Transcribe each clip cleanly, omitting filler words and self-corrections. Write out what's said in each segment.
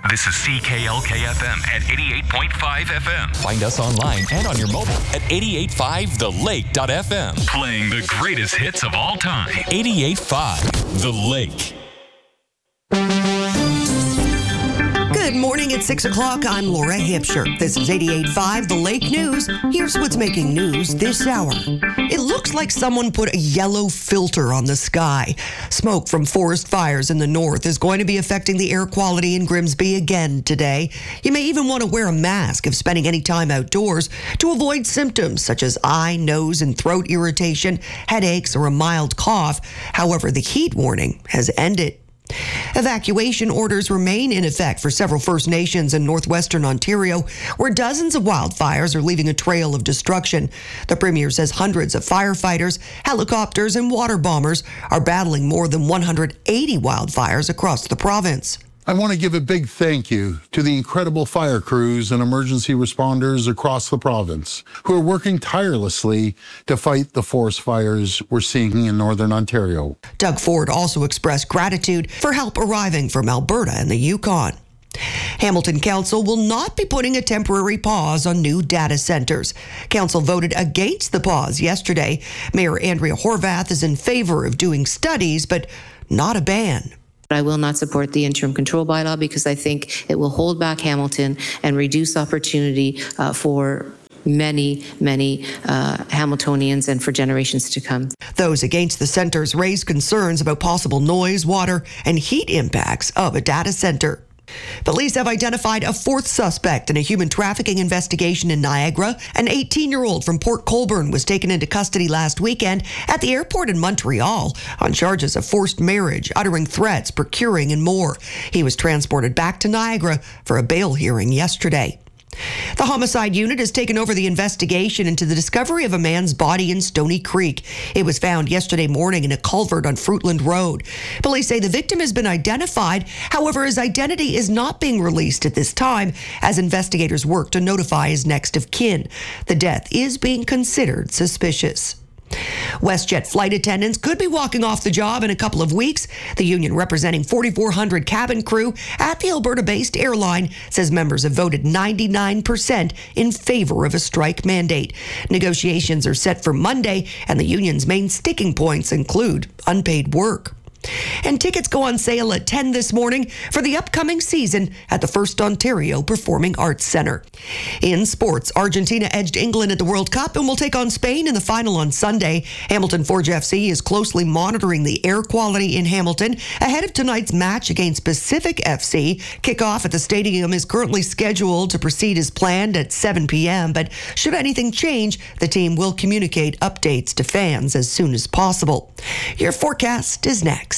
This is CKLK-FM at 88.5 FM. Find us online and on your mobile at 88.5thelake.fm. Playing the greatest hits of all time. 88.5 The Lake. Good morning at 6 o'clock. I'm Laura Hipsher. This is 88.5 The Lake News. Here's what's making news this hour. It looks like someone put a yellow filter on the sky. Smoke from forest fires in the north is going to be affecting the air quality in Grimsby again today. You may even want to wear a mask if spending any time outdoors to avoid symptoms such as eye, nose, and throat irritation, headaches, or a mild cough. However, the heat warning has ended. Evacuation orders remain in effect for several First Nations in northwestern Ontario, where dozens of wildfires are leaving a trail of destruction. The Premier says hundreds of firefighters, helicopters, and water bombers are battling more than 180 wildfires across the province. I want to give a big thank you to the incredible fire crews and emergency responders across the province who are working tirelessly to fight the forest fires we're seeing in northern Ontario. Doug Ford also expressed gratitude for help arriving from Alberta and the Yukon. Hamilton Council will not be putting a temporary pause on new data centers. Council voted against the pause yesterday. Mayor Andrea Horvath is in favor of doing studies, but not a ban. I will not support the interim control bylaw because I think it will hold back Hamilton and reduce opportunity for many Hamiltonians and for generations to come. Those against the centers raised concerns about possible noise, water, and heat impacts of a data center. Police have identified a fourth suspect in a human trafficking investigation in Niagara. An 18-year-old from Port Colborne was taken into custody last weekend at the airport in Montreal on charges of forced marriage, uttering threats, procuring, and more. He was transported back to Niagara for a bail hearing yesterday. The homicide unit has taken over the investigation into the discovery of a man's body in Stony Creek. It was found yesterday morning in a culvert on Fruitland Road. Police say the victim has been identified. However, his identity is not being released at this time as investigators work to notify his next of kin. The death is being considered suspicious. WestJet flight attendants could be walking off the job in a couple of weeks. The union representing 4,400 cabin crew at the Alberta-based airline says members have voted 99% in favor of a strike mandate. Negotiations are set for Monday, and the union's main sticking points include unpaid work. And tickets go on sale at 10 this morning for the upcoming season at the First Ontario Performing Arts Centre. In sports, Argentina edged England at the World Cup and will take on Spain in the final on Sunday. Hamilton Forge FC is closely monitoring the air quality in Hamilton ahead of tonight's match against Pacific FC. Kickoff at the stadium is currently scheduled to proceed as planned at 7 p.m., but should anything change, the team will communicate updates to fans as soon as possible. Your forecast is next.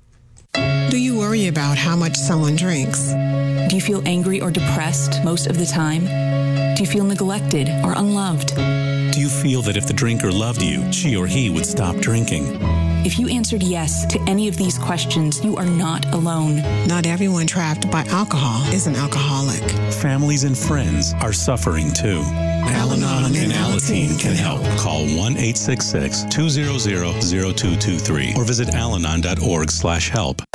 Do you worry about how much someone drinks? Do you feel angry or depressed most of the time? Do you feel neglected or unloved? Do you feel that if the drinker loved you, she or he would stop drinking? If you answered yes to any of these questions, you are not alone. Not everyone trapped by alcohol is an alcoholic. Families and friends are suffering too. Al-Anon and Alateen can help. Call 1-866-200-0223 or visit alanon.org/help.